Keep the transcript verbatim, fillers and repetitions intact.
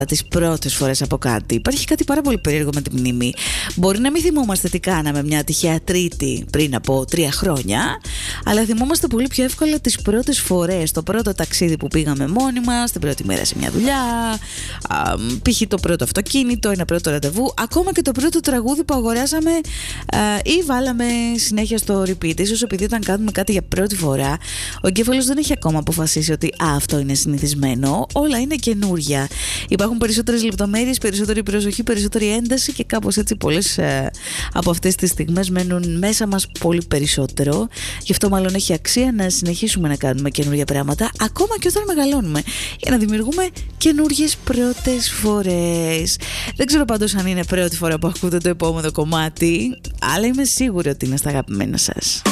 τις πρώτες φορές από κάτι. Υπάρχει κάτι πάρα πολύ περίεργο με τη μνήμη. Μπορεί να μην θυμόμαστε τι κάναμε μια τυχαία Τρίτη πριν από τρία χρόνια, αλλά θυμόμαστε πολύ πιο εύκολα τις πρώτες φορές. Το πρώτο ταξίδι που πήγαμε μόνοι μας, την πρώτη μέρα σε μια δουλειά, π.χ. το πρώτο αυτοκίνητο, ένα πρώτο ραντεβού, ακόμα και το πρώτο τραγούδι που αγοράσαμε α, ή βάλαμε συνέχεια στο repeat. Ίσως επειδή όταν κάνουμε κάτι για πρώτη φορά, ο εγκέφαλος δεν έχει ακόμα αποφασίσει ότι α, αυτό είναι συνηθισμένο. Όλα είναι καινούρια. Υπάρχουν περισσότερες λεπτομέρειες, περισσότερη προσοχή, περισσότερη ένταση και κάπως έτσι πολλές ε, από αυτές τις στιγμές μένουν μέσα μας πολύ περισσότερο. Γι' αυτό μάλλον έχει αξία να συνεχίσουμε να κάνουμε καινούργια πράγματα ακόμα και όταν μεγαλώνουμε, για να δημιουργούμε καινούργιες πρώτες φορές. Δεν ξέρω πάντως αν είναι πρώτη φορά που ακούτε το επόμενο κομμάτι, αλλά είμαι σίγουρη ότι είναι στα αγαπημένα σας.